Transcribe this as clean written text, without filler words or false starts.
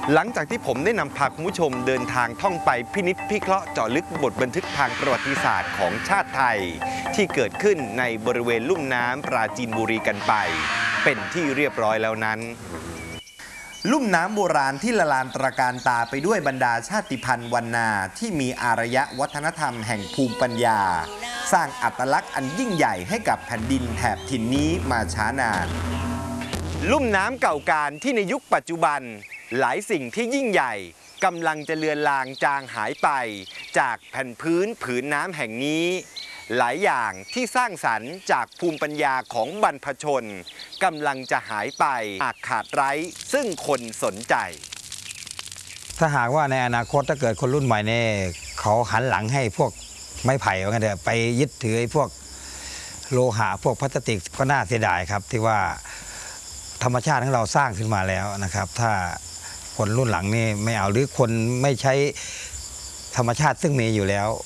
หลังจากที่ผมได้นำพาคุณผู้ชมเดินทางท่องไปพินิจพิเคราะห์เจาะลึกบทบันทึกทางประวัติศาสตร์ของชาติไทยที่เกิดขึ้นในบริเวณลุ่มน้ำปราจีนบุรีกันไปเป็นที่เรียบร้อยแล้วนั้นลุ่มน้ำโบราณที่ละลานตระการตาไปด้วยบรรดาชาติพันธุ์วรรณาที่มีอารยวัฒนธรรมแห่งภูมิปัญญาสร้างอัตลักษณ์อันยิ่งใหญ่ให้กับแผ่นดินแถบถิ่นนี้มาช้านานลุ่มน้ำเก่าการที่ในยุคปัจจุบันหลายสิ่งที่ยิ่งใหญ่กำลังจะเลือนลางจางหายไปจากแผ่นพื้นผืนน้ำแห่งนี้หลายอย่างที่สร้างสรรค์จากภูมิปัญญาของบรรพชนกำลังจะหายไปหากขาดไร้ซึ่งคนสนใจถ้าหากว่าในอนาคตถ้าเกิดคนรุ่นใหม่เนี่ยเขาหันหลังให้พวกไม้ไผ่ว่างั้นเถอะไปยึดถือพวกโลหะพวกพลาสติกก็น่าเสียดายครับที่ว่าธรรมชาติของเราสร้างขึ้นมาแล้วนะครับถ้าคนรุ่นหลังนี่ไม่เอาหรือคนไม่ใช้ธรรมชาติซึ่งมีอยู่แล้ว